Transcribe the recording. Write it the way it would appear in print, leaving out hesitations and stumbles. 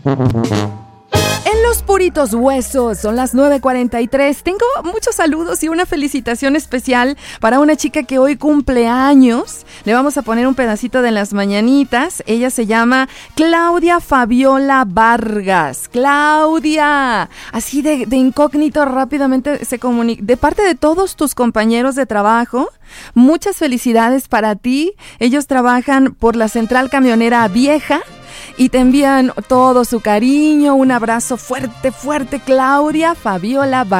En los puritos huesos, son las 9:43. Tengo muchos saludos y una felicitación especial para una chica que hoy cumple años. Le vamos a poner un pedacito de las mañanitas. Ella se llama Claudia Fabiola Vargas. Claudia, así de incógnito rápidamente se comunica. De parte de todos tus compañeros de trabajo, muchas felicidades para ti. Ellos trabajan por la Central Camionera Vieja y te envían todo su cariño. Un abrazo fuerte, fuerte, Claudia Fabiola Vargas.